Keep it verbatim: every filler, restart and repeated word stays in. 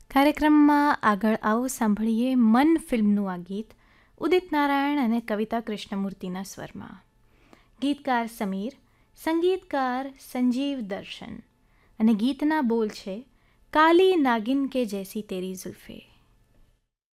કાર્યક્રમમાં આગળ આવો સાંભળીએ મન ફિલ્મનું આ ગીત ઉદિત નારાયણ અને કવિતા કૃષ્ણમૂર્તિના સ્વરમાં. ગીતકાર સમીર, સંગીતકાર સંજીવ દર્શન અને ગીતના બોલ છે કાલી નાગિન કે જૈસી તેરી ઝુલ્ફે.